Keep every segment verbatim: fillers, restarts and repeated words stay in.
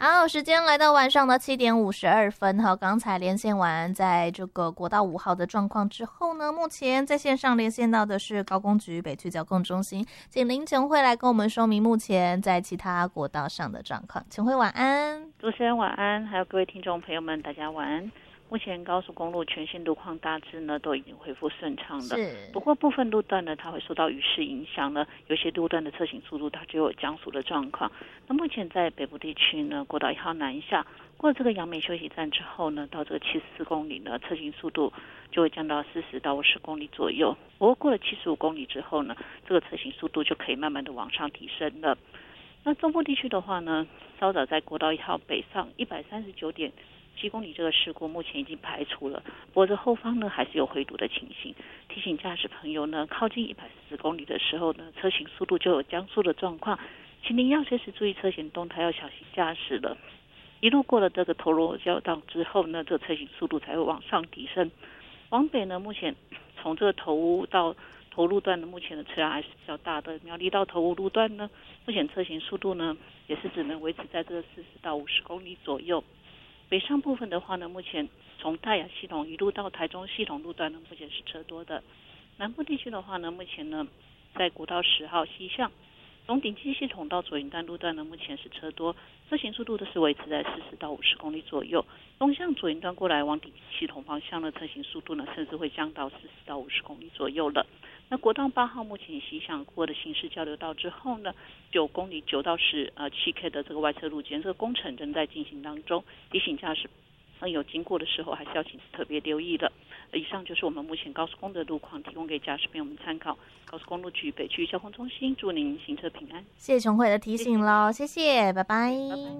好，时间来到晚上的七点五十二分哈，刚才连线完在这个国道五号的状况之后呢，目前在线上连线到的是高工局北区交控中心，请林琼慧来跟我们说明目前在其他国道上的状况。琼慧晚安。 主持人晚安，还有各位听众朋友们，大家晚安。目前高速公路全线路况大致呢都已经恢复顺畅了，不过部分路段呢它会受到雨势影响呢，有些路段的车行速度它就有降速的状况。那目前在北部地区呢，国道一号南下过了这个杨梅休息站之后呢，到这个七十四公里呢，车行速度就会降到四十到五十公里左右。不过过了七十五公里之后呢，这个车行速度就可以慢慢的往上提升了。那中部地区的话呢，稍早在国道一号北上一百三十九点七公里这个事故目前已经排除了，不过这后方呢还是有回堵的情形，提醒驾驶朋友呢，靠近一百四十公里的时候呢，车行速度就有降速的状况，请您要随时注意车前动态，要小心驾驶了。一路过了这个头罗交道之后呢，这个车行速度才会往上提升。往北呢，目前从这个头屋到头路段呢，目前的车辆还是比较大的。苗栗到头屋路段呢，目前车行速度呢也是只能维持在这个四十到五十公里左右。北上部分的话呢，目前从大雅系统一路到台中系统路段呢，目前是车多的。南部地区的话呢，目前呢在国道十号西向从顶溪系统到左营段路段呢，目前是车多，车行速度都是维持在四十到五十公里左右。东向左营段过来往顶溪系统方向的车行速度呢，甚至会降到四十到五十公里左右了。那国道八号目前西向过的行驶交流道之后呢，九公里九到十呃七 K 的这个外侧路肩，这个工程正在进行当中，提醒驾驶朋友经过的时候还是要请特别留意的。以上就是我们目前高速公路的路况，提供给驾驶朋友们参考。高速公路局北区交通中心，祝您行车平安。 谢谢琼慧的提醒喽，谢谢，拜拜。拜拜。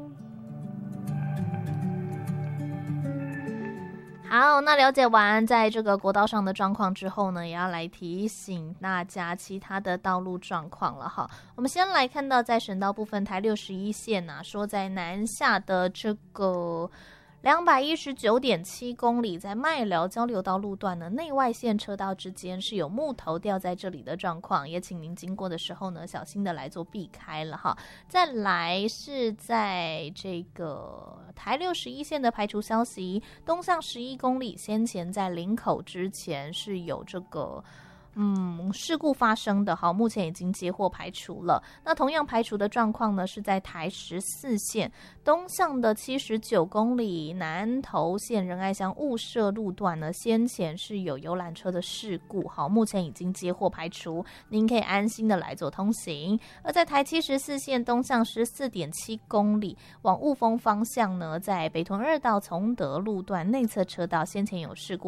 好，那了解完在这个国道上的状况之后呢，也要来提醒大家其他的道路状况了哈。我们先来看到在省道部分，台六十一线啊，说在南下的这个两百一十九点七公里，在麦寮交流道路段呢，内外线车道之间是有木头掉在这里的状况，也请您经过的时候呢，小心的来做避开了哈。再来是在这个台六十一线的排除消息，东向十一公里，先前在林口之前是有这个嗯，事故发生的，好，目前已经接获排除了。那同样排除的状况呢，是在台十四线东向的七十九公里南投县仁爱乡雾社路段呢，先前是有游览车的事故，好，目前已经接获排除，您可以安心的来做通行。而在台七十四线东向十四点七公里往雾峰方向呢，在北屯二道崇德路段内侧车道先前有事故。